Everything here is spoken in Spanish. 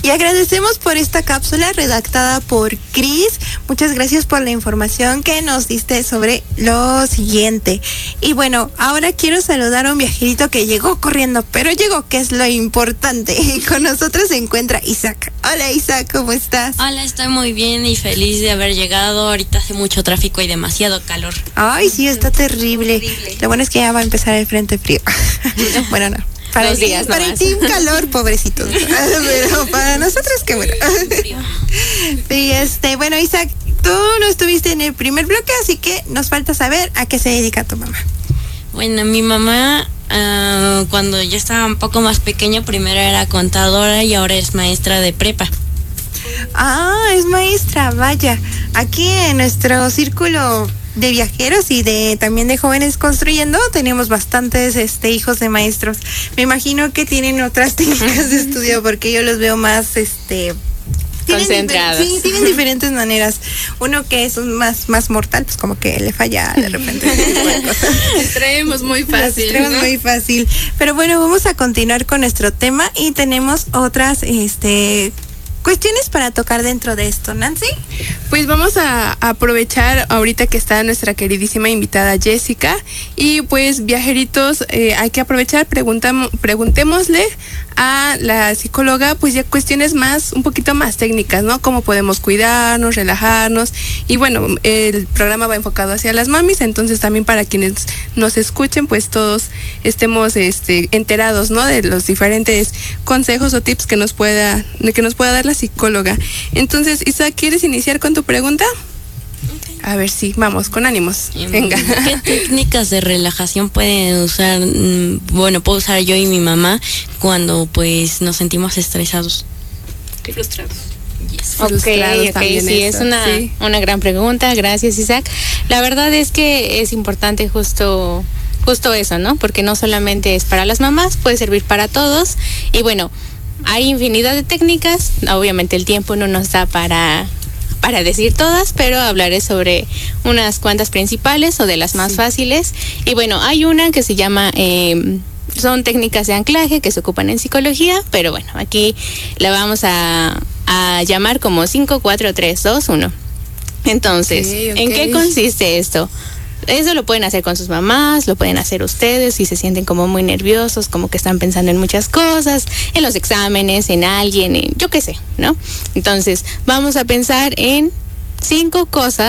Y agradecemos por esta cápsula redactada por Cris. Muchas gracias por la información que nos diste sobre lo siguiente. Y bueno, ahora quiero saludar a un viajerito que llegó corriendo, pero llegó, que es lo importante. Y con nosotros se encuentra Isaac. Hola Isaac, ¿cómo estás? Hola, estoy muy bien y feliz de haber llegado. Ahorita hace mucho tráfico y demasiado calor. Ay, sí, está terrible. Lo bueno es que ya va a empezar el frente frío. Bueno, no. Para el team calor, pobrecitos. Pero para nosotros, qué bueno. Y bueno, Isaac, tú no estuviste en el primer bloque, así que nos falta saber a qué se dedica tu mamá. Bueno, mi mamá, cuando yo estaba un poco más pequeña, primero era contadora y ahora es maestra de prepa. Ah, es maestra, vaya. Aquí en nuestro círculo de viajeros y también de jóvenes construyendo tenemos bastantes hijos de maestros. Me imagino que tienen otras técnicas de estudio porque yo los veo más concentrados. Sí, tienen diferentes maneras. Uno que es más mortal, pues como que le falla de repente. Extraemos muy fácil. Muy fácil. Pero bueno, vamos a continuar con nuestro tema y tenemos otras cuestiones para tocar dentro de esto, Nancy. Pues vamos a aprovechar ahorita que está nuestra queridísima invitada Jessica y pues viajeritos, hay que aprovechar, preguntémosle a la psicóloga pues ya cuestiones un poquito más técnicas, ¿no? Cómo podemos cuidarnos, relajarnos y bueno, el programa va enfocado hacia las mamis, entonces también para quienes nos escuchen pues todos estemos enterados, ¿no? De los diferentes consejos o tips que nos pueda dar la psicóloga. Entonces, Isaac, ¿quieres iniciar con tu pregunta? Okay. A ver, sí, vamos, con ánimos. Venga. ¿Qué técnicas de relajación pueden usar? Bueno, puedo usar yo y mi mamá cuando pues nos sentimos estresados. Frustrados. Yes. Ok, sí, es una gran pregunta. Gracias, Isaac. La verdad es que es importante justo eso, ¿no? Porque no solamente es para las mamás, puede servir para todos. Y bueno, hay infinidad de técnicas, obviamente el tiempo no nos da para decir todas, pero hablaré sobre unas cuantas principales o de las más fáciles. Y bueno, hay una que se llama, son técnicas de anclaje que se ocupan en psicología, pero bueno, aquí la vamos a llamar como 5, 4, 3, 2, 1. Entonces, okay. ¿En qué consiste esto? Eso lo pueden hacer con sus mamás, lo pueden hacer ustedes si se sienten como muy nerviosos, como que están pensando en muchas cosas, en los exámenes, en alguien, yo qué sé, ¿no? Entonces, vamos a pensar en 5 cosas